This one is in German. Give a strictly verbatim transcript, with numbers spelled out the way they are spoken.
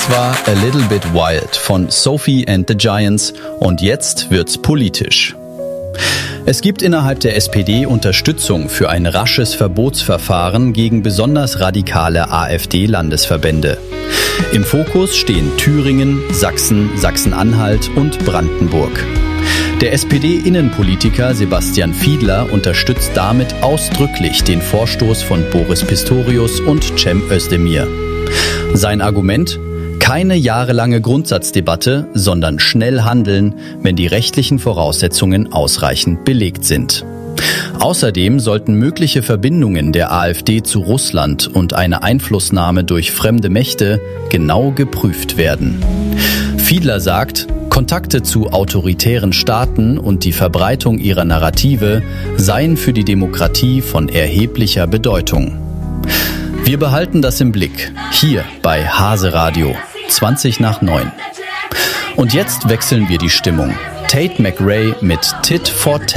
Das war A Little Bit Wild von Sophie and the Giants und jetzt wird's politisch. Es gibt innerhalb der S P D Unterstützung für ein rasches Verbotsverfahren gegen besonders radikale AfD-Landesverbände. Im Fokus stehen Thüringen, Sachsen, Sachsen-Anhalt und Brandenburg. Der S P D-Innenpolitiker Sebastian Fiedler unterstützt damit ausdrücklich den Vorstoß von Boris Pistorius und Cem Özdemir. Sein Argument? Keine jahrelange Grundsatzdebatte, sondern schnell handeln, wenn die rechtlichen Voraussetzungen ausreichend belegt sind. Außerdem sollten mögliche Verbindungen der AfD zu Russland und eine Einflussnahme durch fremde Mächte genau geprüft werden. Fiedler sagt, Kontakte zu autoritären Staaten und die Verbreitung ihrer Narrative seien für die Demokratie von erheblicher Bedeutung. Wir behalten das im Blick, hier bei Hase Radio, zwanzig nach neun. Und jetzt wechseln wir die Stimmung. Tate McRae mit Tit for Tat.